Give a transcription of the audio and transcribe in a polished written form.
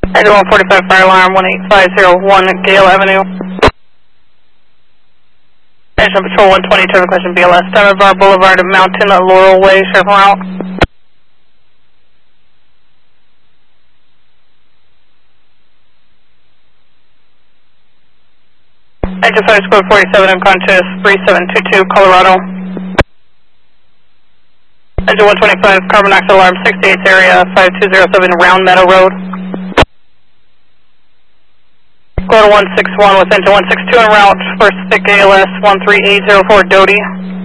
Engine 145 fire alarm 18501 Gale Avenue. Engine Patrol 120 traffic question BLS. Diamond Bar Boulevard, Mountain, Laurel Way, Chevron route. Engine Fire Squad 47 unconscious 3722 Colorado. Engine 125 carbon monoxide alarm 68th area 5207 Round Meadow Road. Go to 161 with engine 162 en route, first thick ALS 13804 Doty.